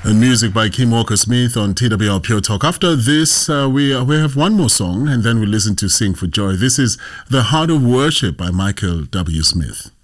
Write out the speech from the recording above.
And music by Kim Walker-Smith on TWR Pure Talk. After this, we have one more song, and then we listen to Sing for Joy. This is The Heart of Worship by Michael W. Smith.